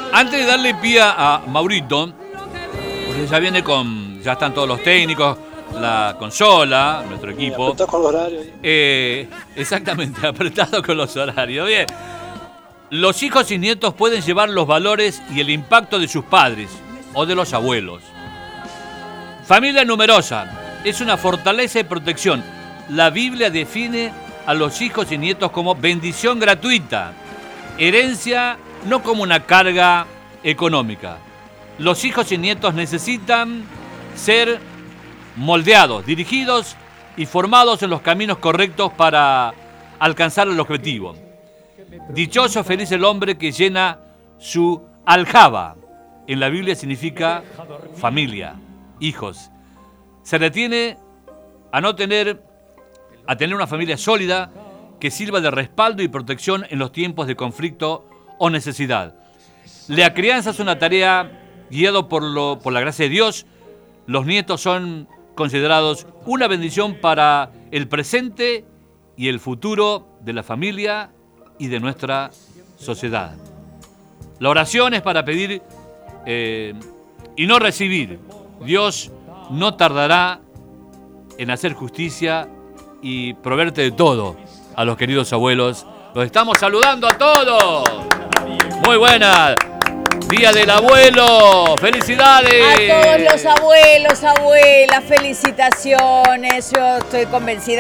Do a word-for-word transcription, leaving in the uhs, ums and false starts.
Antes de darle pie a Maurito, porque ya viene con, ya están todos los técnicos, la consola, nuestro equipo. Apretado con los horarios. Eh, exactamente, apretado con los horarios. Bien. Los hijos y nietos pueden llevar los valores y el impacto de sus padres o de los abuelos. Familia numerosa es una fortaleza y protección. La Biblia define a los hijos y nietos como bendición gratuita, herencia no como una carga económica. Los hijos y nietos necesitan ser moldeados, dirigidos y formados en los caminos correctos para alcanzar el objetivo. Dichoso, feliz el hombre que llena su aljaba. En la Biblia significa familia, hijos. Se retiene a no tener, a tener una familia sólida que sirva de respaldo y protección en los tiempos de conflicto o necesidad. La crianza es una tarea guiada por, lo, por la gracia de Dios. Los nietos son considerados una bendición para el presente y el futuro de la familia y de nuestra sociedad. La oración es para pedir eh, y no recibir. Dios no tardará en hacer justicia y proveerte de todo a los queridos abuelos. Los estamos saludando a todos. Muy buena. Día del abuelo. ¡Felicidades! A todos los abuelos, abuelas, felicitaciones. Yo estoy convencida